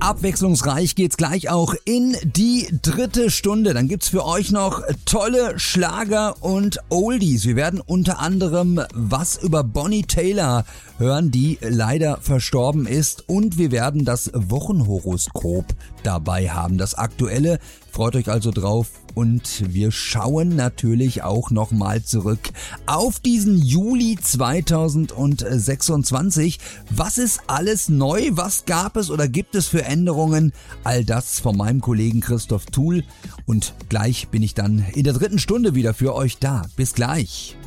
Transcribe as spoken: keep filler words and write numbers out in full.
Abwechslungsreich geht's gleich auch in die dritte Stunde. Dann gibt's für euch noch tolle Schlager und Oldies. Wir werden unter anderem was über Bonnie Tyler hören, die leider verstorben ist. Und wir werden das Wochenhoroskop dabei haben, das aktuelle. Freut euch also drauf. Und wir schauen natürlich auch nochmal zurück auf diesen Juli zweitausendsechsundzwanzig. Was ist alles neu? Was gab es oder gibt es für Änderungen? All das von meinem Kollegen Christoph Thuhl. Und gleich bin ich dann in der dritten Stunde wieder für euch da. Bis gleich.